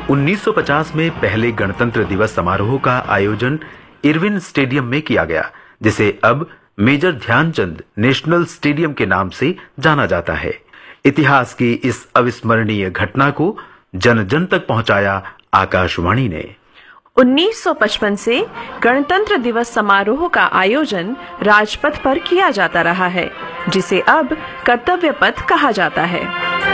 1950 में पहले गणतंत्र दिवस समारोह का आयोजन इरविन स्टेडियम में किया गया, जिसे अब मेजर ध्यानचंद नेशनल स्टेडियम के नाम से जाना जाता है। इतिहास की इस अविस्मरणीय घटना को जन जन तक पहुंचाया आकाशवाणी ने। 1955 से गणतंत्र दिवस समारोह का आयोजन राजपथ पर किया जाता रहा है, जिसे अब कर्तव्य पथ कहा जाता है।